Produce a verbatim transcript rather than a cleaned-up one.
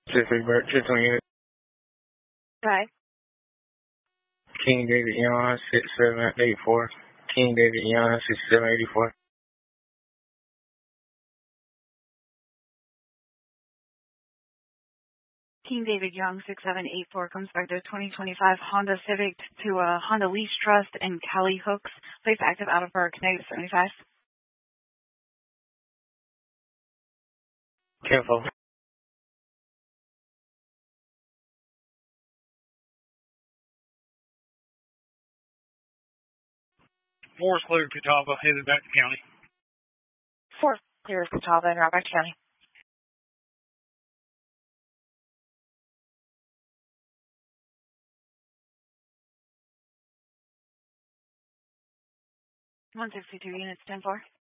Pacific Bird, Tristan Unit. Hi. King David Young, six seven eight four. King David Young, six seven eight four. King David Young, six seven eight four, comes back to twenty twenty-five Honda Civic to a Honda Lease Trust and Cali Hooks. Place active out of our Connecticut seventy-five. Careful. Forest clear Catawba, headed back to county. Four clear Catawba and Rock County. one sixty-two units, ten four.